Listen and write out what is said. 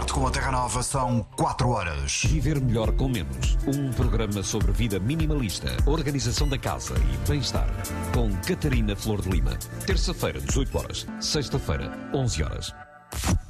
Norte com a Terra Nova são 4 horas. Viver melhor com menos. Um programa sobre vida minimalista, organização da casa e bem-estar. Com Catarina Flor de Lima. Terça-feira, 18 horas. Sexta-feira, 11 horas.